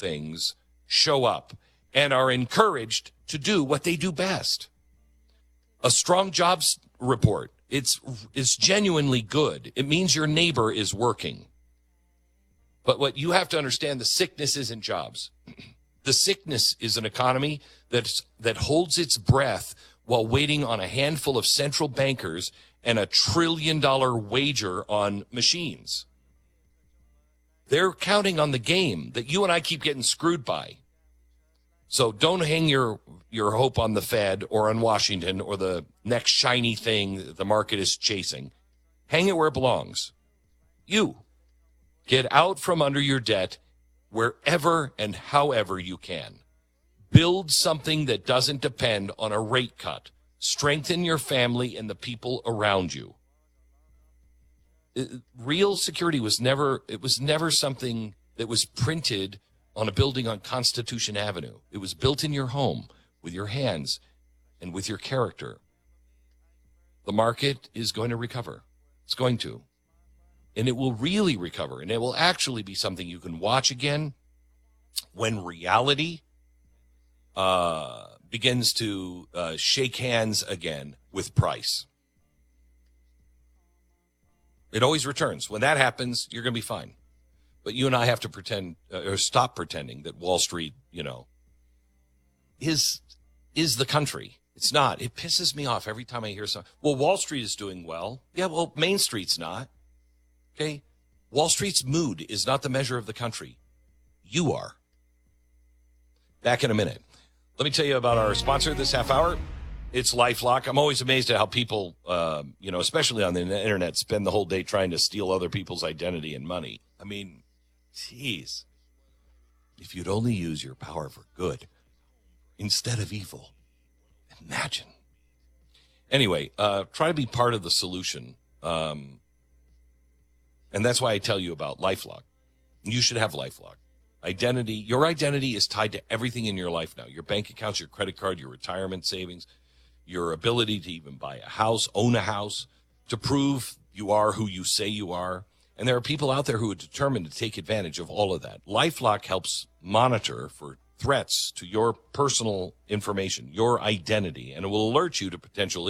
things show up and are encouraged to do what they do best. A strong jobs report, it's genuinely good. It means your neighbor is working. But what you have to understand, the sickness isn't jobs. The sickness is an economy that holds its breath while waiting on a handful of central bankers and $1 trillion wager on machines. They're counting on the game that you and I keep getting screwed by. So don't hang your hope on the Fed or on Washington or the next shiny thing that the market is chasing. Hang it where it belongs. You. Get out from under your debt wherever and however you can. Build something that doesn't depend on a rate cut. Strengthen your family and the people around you. Real security was never something that was printed on a building on Constitution Avenue. It was built in your home with your hands and with your character. The market is going to recover. It's going to. And it will really recover. And it will actually be something you can watch again when reality begins to shake hands again with price. It always returns. When that happens, you're going to be fine. But you and I have to pretend or stop pretending that Wall Street, is the country. It's not. It pisses me off every time I hear something. Well, Wall Street is doing well. Yeah, well, Main Street's not. Okay? Wall Street's mood is not the measure of the country. You are. Back in a minute. Let me tell you about our sponsor this half hour. It's LifeLock. I'm always amazed at how people, especially on the internet, spend the whole day trying to steal other people's identity and money. I mean, geez. If you'd only use your power for good instead of evil. Imagine. Anyway, try to be part of the solution. And that's why I tell you about LifeLock. You should have LifeLock. Identity. Your identity is tied to everything in your life now. Your bank accounts, your credit card, your retirement savings, your ability to even buy a house, own a house, to prove you are who you say you are. And there are people out there who are determined to take advantage of all of that. LifeLock helps monitor for threats to your personal information, your identity, and it will alert you to potential